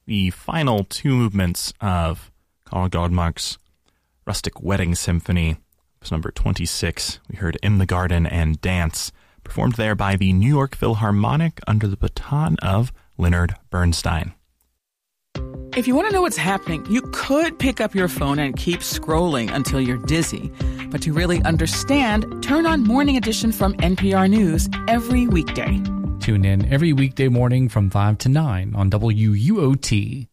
the final two movements of Carl Goldmark's Rustic Wedding Symphony. Opus number 26. We heard In the Garden and Dance, performed there by the New York Philharmonic under the baton of Leonard Bernstein. If you want to know what's happening, you could pick up your phone and keep scrolling until you're dizzy. But to really understand, turn on Morning Edition from NPR News every weekday. Tune in every weekday morning from 5 to 9 on WUOT.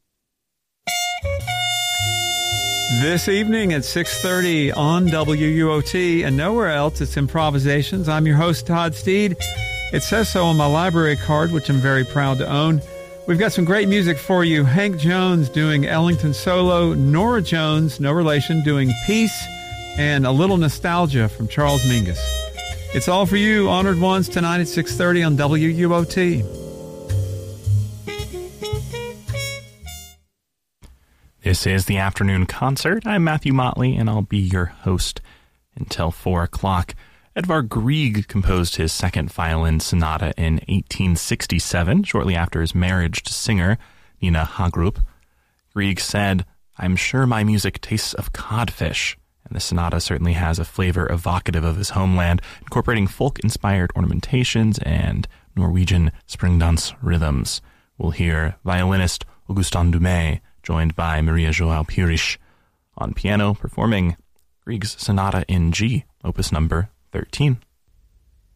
This evening at 6:30 on WUOT and nowhere else, it's Improvisations. I'm your host, Todd Steed. It says so on my library card, which I'm very proud to own. We've got some great music for you. Hank Jones doing Ellington Solo, Nora Jones, no relation, doing Peace, and a little nostalgia from Charles Mingus. It's all for you, honored ones, tonight at 6:30 on WUOT. This is the Afternoon Concert. I'm Matthew Motley, and I'll be your host until 4 o'clock. Edvard Grieg composed his second violin sonata in 1867, shortly after his marriage to singer Nina Hagerup. Grieg said, "I'm sure my music tastes of codfish," and the sonata certainly has a flavor evocative of his homeland, incorporating folk-inspired ornamentations and Norwegian spring dance rhythms. We'll hear violinist Augustin Dumay, joined by Maria João Pires on piano, performing Grieg's Sonata in G, opus number 13.